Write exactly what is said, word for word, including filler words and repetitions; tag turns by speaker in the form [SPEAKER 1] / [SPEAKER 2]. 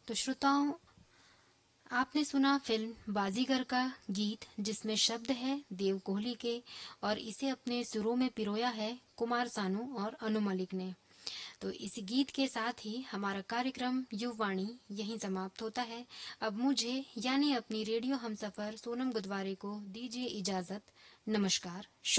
[SPEAKER 1] तो श्रोताओं, आपने सुना फिल्म बाजीगर का गीत, जिसमें शब्द है देव कोहली के और इसे अपने सुरों में पिरोया है कुमार सानू और अनु मलिक ने। तो इस गीत के साथ ही हमारा कार्यक्रम युववाणी यहीं समाप्त होता है। अब मुझे यानी अपनी रेडियो हमसफर सोनम गुदवारे को दीजिए इजाजत। नमस्कार।